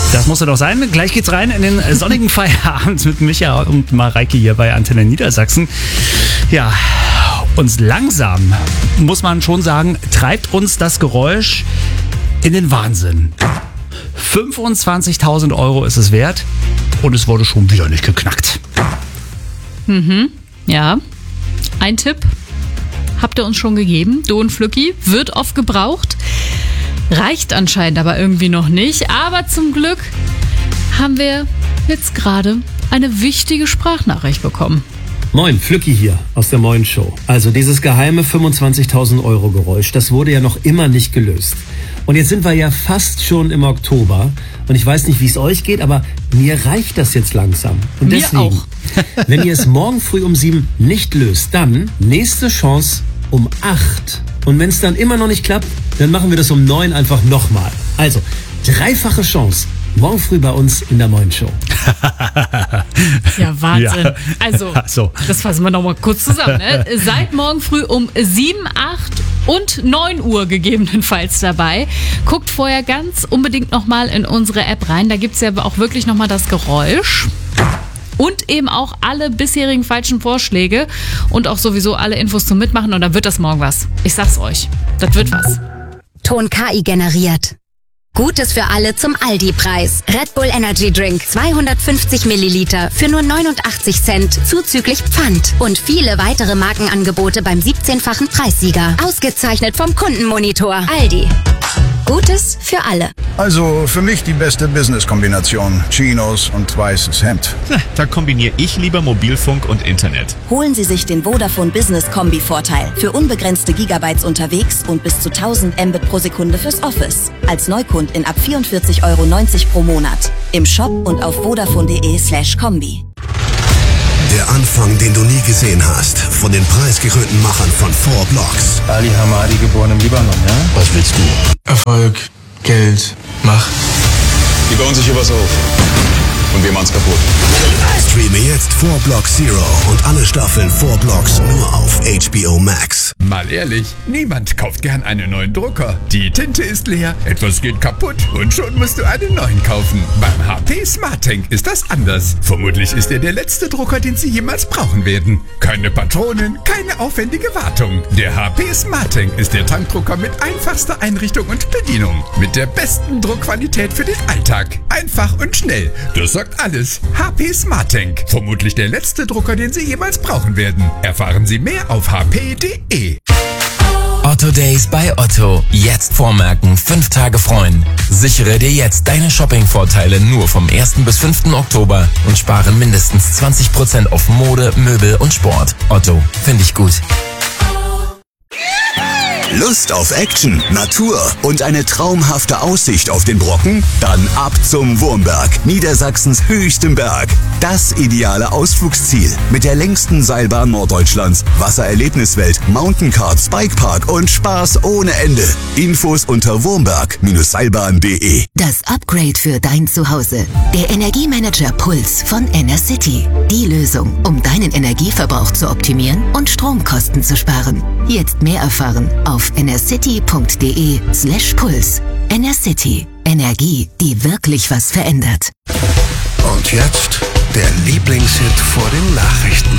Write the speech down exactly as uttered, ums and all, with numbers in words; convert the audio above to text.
Das musste doch sein. Gleich geht's rein in den sonnigen Feierabend mit Micha und Mareike hier bei Antenne Niedersachsen. Ja, uns langsam, muss man schon sagen, treibt uns das Geräusch in den Wahnsinn. fünfundzwanzigtausend Euro ist es wert und es wurde schon wieder nicht geknackt. Mhm, ja. Ein Tipp habt ihr uns schon gegeben. Do und Flücki wird oft gebraucht. Reicht anscheinend aber irgendwie noch nicht. Aber zum Glück haben wir jetzt gerade eine wichtige Sprachnachricht bekommen. Moin, Flücki hier aus der Moin Show. Also dieses geheime fünfundzwanzigtausend Euro Geräusch, das wurde ja noch immer nicht gelöst. Und jetzt sind wir ja fast schon im Oktober und ich weiß nicht, wie es euch geht, aber mir reicht das jetzt langsam. Und mir deswegen, auch. wenn ihr es morgen früh um sieben nicht löst, dann nächste Chance um acht. Und wenn es dann immer noch nicht klappt, dann machen wir das um neun einfach nochmal. Also, dreifache Chance. Morgen früh bei uns in der Moin Show. Ja, Wahnsinn. Ja. Also, so. das fassen wir nochmal kurz zusammen. Ne? Seid morgen früh um sieben, acht und neun Uhr gegebenenfalls dabei. Guckt vorher ganz unbedingt nochmal in unsere App rein. Da gibt es ja auch wirklich nochmal das Geräusch. Und eben auch alle bisherigen falschen Vorschläge und auch sowieso alle Infos zum Mitmachen. Und dann wird das morgen was. Ich sag's euch. Das wird was. Ton K I generiert. Gutes für alle zum Aldi-Preis. Red Bull Energy Drink zweihundertfünfzig Milliliter für nur neunundachtzig Cent zuzüglich Pfand. Und viele weitere Markenangebote beim siebzehnfachen Preissieger. Ausgezeichnet vom Kundenmonitor. Aldi. Gutes für alle. Also für mich die beste Business-Kombination. Chinos und weißes Hemd. Da kombiniere ich lieber Mobilfunk und Internet. Holen Sie sich den Vodafone Business Kombi-Vorteil. Für unbegrenzte Gigabytes unterwegs und bis zu tausend Mbit pro Sekunde fürs Office. Als Neukund in ab vierundvierzig Euro neunzig pro Monat. Im Shop und auf vodafone.de slash Kombi. Der Anfang, den du nie gesehen hast, von den preisgekrönten Machern von Four Blocks. Ali Hamadi, geboren im Libanon, ja? Was willst du? Erfolg, Geld, Macht. Die bauen sich hier was auf. Und wir machen's kaputt. Streame jetzt Four Blocks Zero und alle Staffeln Four Blocks nur auf H B O Max. Mal ehrlich, niemand kauft gern einen neuen Drucker. Die Tinte ist leer, etwas geht kaputt und schon musst du einen neuen kaufen. Beim H P SmartTank ist das anders. Vermutlich ist er der letzte Drucker, den Sie jemals brauchen werden. Keine Patronen, keine aufwendige Wartung. Der H P SmartTank ist der Tankdrucker mit einfachster Einrichtung und Bedienung. Mit der besten Druckqualität für den Alltag. Einfach und schnell. Das sagt alles. H P SmartTank. Vermutlich der letzte Drucker, den Sie jemals brauchen werden. Erfahren Sie mehr auf h p punkt d e. Otto Days bei Otto. Jetzt vormerken, fünf Tage freuen. Sichere dir jetzt deine Shopping-Vorteile nur vom ersten bis fünften Oktober und spare mindestens zwanzig Prozent auf Mode, Möbel und Sport. Otto, finde ich gut. Lust auf Action, Natur und eine traumhafte Aussicht auf den Brocken? Dann ab zum Wurmberg, Niedersachsens höchstem Berg. Das ideale Ausflugsziel mit der längsten Seilbahn Norddeutschlands, Wassererlebniswelt, Mountainkarts, Bikepark und Spaß ohne Ende. Infos unter wurmberg Seilbahn punkt d e. Das Upgrade für dein Zuhause. Der Energiemanager Puls von Enercity. Die Lösung, um deinen Energieverbrauch zu optimieren und Stromkosten zu sparen. Jetzt mehr erfahren auf enercity punkt d e slash puls. Enercity. Energie, die wirklich was verändert. Und jetzt der Lieblingshit vor den Nachrichten.